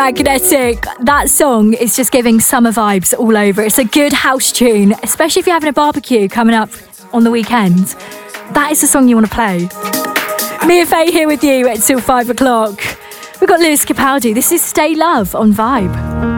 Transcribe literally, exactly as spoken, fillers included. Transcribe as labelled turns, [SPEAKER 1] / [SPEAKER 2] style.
[SPEAKER 1] Magnetic. That song is just giving summer vibes all over. It's a good house tune, especially if you're having a barbecue coming up on the weekend. That is the song you want to play. Mia Faye here with you until five o'clock. We've got Lewis Capaldi. This is Stay Love on Vibe.